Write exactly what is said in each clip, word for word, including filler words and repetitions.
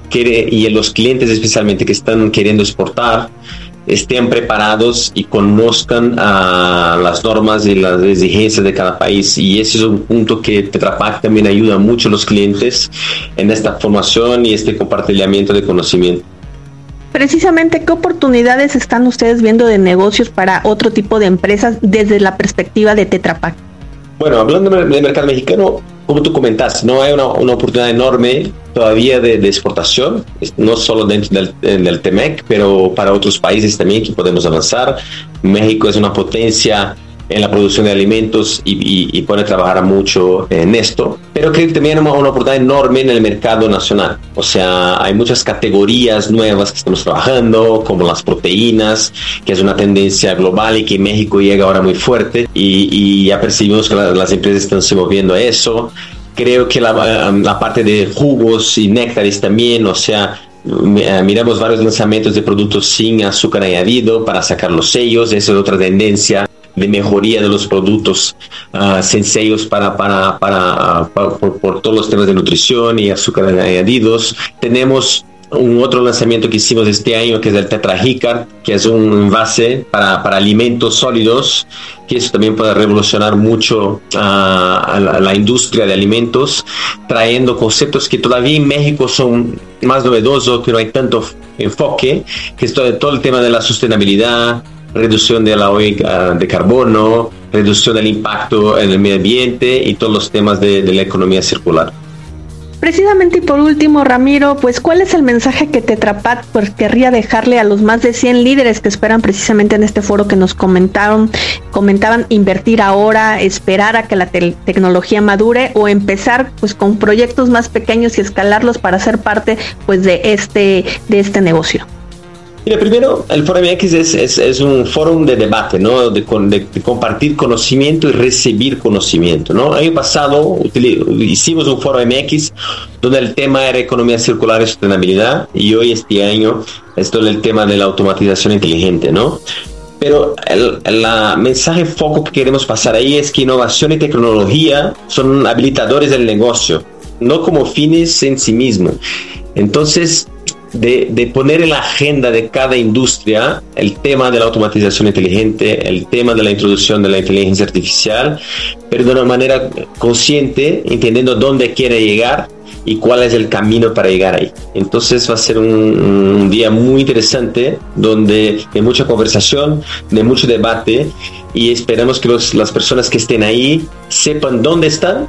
que, y los clientes especialmente que están queriendo exportar, estén preparados y conozcan uh, las normas y las exigencias de cada país. Y ese es un punto que Tetra Pak también ayuda mucho a los clientes en esta formación y este compartimiento de conocimiento. Precisamente, ¿qué oportunidades están ustedes viendo de negocios para otro tipo de empresas desde la perspectiva de Tetra Pak? Bueno, hablando del mercado mexicano, como tú comentaste, no hay una, una oportunidad enorme todavía de, de exportación, no solo dentro del, del T M E C, pero para otros países también que podemos avanzar. México es una potencia en la producción de alimentos y, y, y puede trabajar mucho en esto, pero creo que también hay una, una oportunidad enorme en el mercado nacional. O sea, hay muchas categorías nuevas que estamos trabajando, como las proteínas, que es una tendencia global y que México llega ahora muy fuerte, y, y ya percibimos que la, las empresas están se moviendo a eso. Creo que la, la parte de jugos y néctares también, o sea, miramos varios lanzamientos de productos sin azúcar añadido para sacar los sellos. Esa es otra tendencia de mejoría de los productos uh, sin sellos para, para, para, para por, por todos los temas de nutrición y azúcar añadidos. Tenemos un otro lanzamiento que hicimos este año, que es el Tetrajicar, que es un envase para, para alimentos sólidos, que eso también puede revolucionar mucho uh, a, la, a la industria de alimentos, trayendo conceptos que todavía en México son más novedosos, que no hay tanto enfoque, que es todo, todo el tema de la sostenibilidad, reducción de la huella de carbono, reducción del impacto en el medio ambiente y todos los temas de, de la economía circular. Precisamente, y por último, Ramiro, pues ¿cuál es el mensaje que Tetra Pak pues, querría dejarle a los más de cien líderes que esperan precisamente en este foro que nos comentaron, comentaban invertir ahora, esperar a que la te- tecnología madure o empezar pues con proyectos más pequeños y escalarlos para ser parte pues de este de este negocio? Mira, primero, el Foro M X es, es, es un foro de debate, ¿no? De, de, de compartir conocimiento y recibir conocimiento, ¿no? El año pasado util, hicimos un Foro M X donde el tema era economía circular y sostenibilidad, y hoy este año es todo el tema de la automatización inteligente, ¿no? Pero el, el la mensaje foco que queremos pasar ahí es que innovación y tecnología son habilitadores del negocio, no como fines en sí mismos. Entonces, De, de poner en la agenda de cada industria el tema de la automatización inteligente, el tema de la introducción de la inteligencia artificial, pero de una manera consciente, entendiendo dónde quiere llegar y cuál es el camino para llegar ahí. Entonces va a ser un, un día muy interesante, donde de mucha conversación, de mucho debate, y esperamos que los, las personas que estén ahí sepan dónde están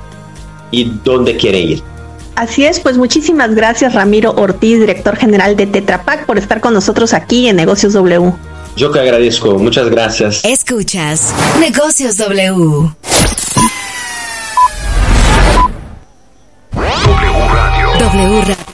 y dónde quieren ir. Así es, pues muchísimas gracias, Ramiro Ortiz, director general de Tetra Pak, por estar con nosotros aquí en Negocios W. Yo que agradezco, muchas gracias. Escuchas Negocios W. W Radio. W Radio.